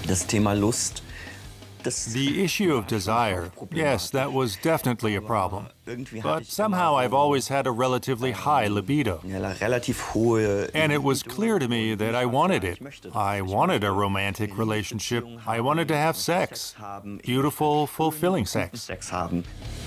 Das Thema Lust, The issue of desire, yes, that was definitely a problem. But somehow I've always had a relatively high libido. relativ hohe. And it was clear to me that I wanted it. I wanted a romantic relationship. I wanted to have sex. Beautiful, fulfilling sex. Sex haben.